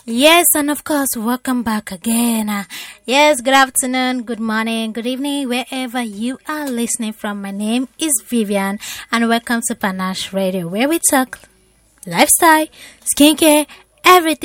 Yes, and of course, welcome back again. Yes, good afternoon, good morning, good evening, wherever you are listening from. My name is Vivian, and welcome to Panache Radio, where we talk lifestyle, skincare, everything